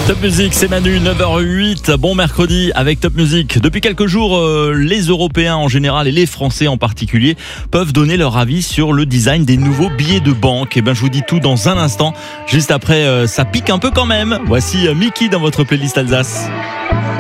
Top Music, c'est Manu, 9h08, bon mercredi avec Top Music. Depuis quelques jours, les Européens en général et les Français en particulier peuvent donner leur avis sur le design des nouveaux billets de banque. Et ben, je vous dis tout dans un instant, juste après ça pique un peu quand même. Voici Mickey dans votre playlist Alsace.